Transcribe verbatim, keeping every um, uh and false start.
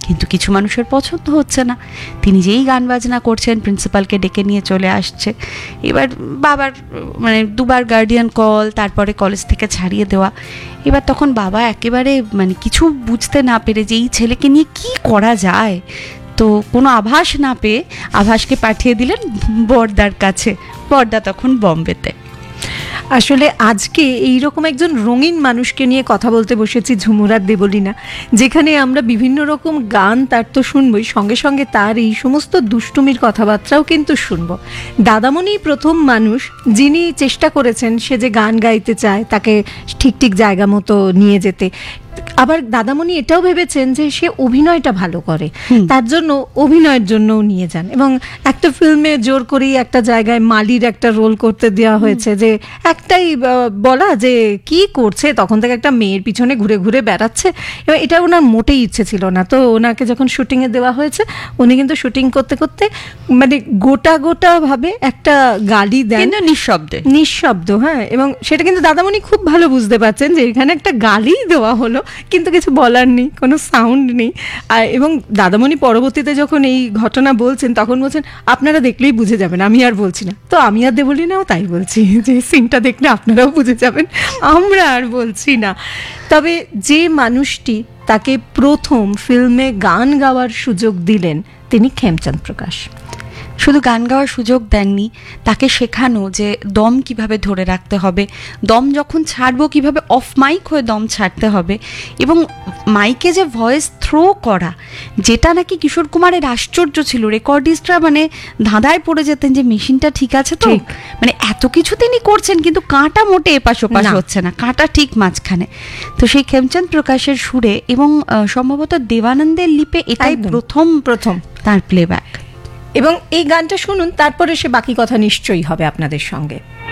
কিন্তু কিছু মানুষের পছন্দ হচ্ছে না, তিনি যেই গান বাজনা করছেন প্রিন্সিপালকে ডেকে নিয়ে চলে আসছে। এবার বাবার মানে দুবার গার্ডিয়ান কল, তারপরে কলেজ থেকে ছাড়িয়ে দেওয়া। এবার তখন বাবা একেবারে মানে কিছু বুঝতে না পেরে যে এই ছেলেকে নিয়ে কি করা যায়, তো কোনো আভাস না পেয়ে আভাসকে পাঠিয়ে দিলেন বড়দার কাছে। বড়দা তখন বম্বেতে। আসলে আজকে এইরকম একজন রঙিন মানুষকে নিয়ে কথা বলতে বসেছি, ঝুমুরার দেবলীনা, যেখানে আমরা বিভিন্ন রকম গান তার তো শুনবই, সঙ্গে সঙ্গে তার এই সমস্ত দুষ্টুমির কথাবার্তাও কিন্তু শুনবো। দাদামণি প্রথম মানুষ যিনি চেষ্টা করেছেন সে যে গান গাইতে চায় তাকে ঠিক ঠিক জায়গা মতো নিয়ে যেতে। আবার দাদামণি এটাও ভেবেছেন যে সে অভিনয়টা ভালো করে, তার জন্য অভিনয়ের জন্যও নিয়ে যান। এবং একটা ফিল্মে জোর করেই একটা জায়গায় মালির একটা রোল করতে দেওয়া হয়েছে, যে একটাই বলা যে কি করছে, তখন থেকে একটা মেয়ের পিছনে ঘুরে ঘুরে বেড়াচ্ছে। এবার এটা ওনার মোটেই ইচ্ছে ছিল না। তো ওনাকে যখন শুটিংয়ে দেওয়া হয়েছে, উনি কিন্তু শুটিং করতে করতে মানে গোটা গোটা ভাবে একটা গালি দেন, নিঃশব্দে নিঃশব্দ হ্যাঁ। এবং সেটা কিন্তু দাদামণি খুব ভালো বুঝতে পারছেন যে এখানে একটা গালি দেওয়া হলো, কিন্তু কিছু বলার নেই, কোনো সাউন্ড নেই। আর এবং দাদামণি পরবর্তীতে যখন এই ঘটনা বলছেন তখন বলছেন আপনারা দেখলেই বুঝে যাবেন, আমি আর বলছি না। তো আমি আর দেবলীনাও তাই বলছি যে সিনটা দেখলে আপনারাও বুঝে যাবেন, আমরা আর বলছি না। তবে যে মানুষটি তাকে প্রথম ফিল্মে গান গাওয়ার সুযোগ দিলেন তিনি খেমচাঁদ প্রকাশ। শুধু গান গাওয়ার সুযোগ দেননি, তাকে শেখানো যে দম কিভাবে ধরে রাখতে হবে, দম যখন ছাড়বো কিভাবে অফ মাইক হয়ে দম ছাড়তে হবে, এবং মাইকে যে ভয়েস থ্রো করা, যেটা নাকি কিশোর কুমারের আশ্চর্য ছিল। রেকর্ডিস্টরা মানে ধাঁধায় পড়ে যেতেন যে মেশিনটা ঠিক আছে তো, মানে এত কিছু তিনি করছেন কিন্তু কাঁটা মোটে এপাশ ওপাশ হচ্ছে না, কাঁটা ঠিক মাঝখানে। তো সেই খেমচাঁদ প্রকাশের সুরে এবং সম্ভবত দেবানন্দের লিপে এটাই প্রথম প্রথম তার প্লেব্যাক। এবং এই গানটা শুনুন, তারপরে সে বাকি কথা নিশ্চয়ই হবে আপনাদের সঙ্গে।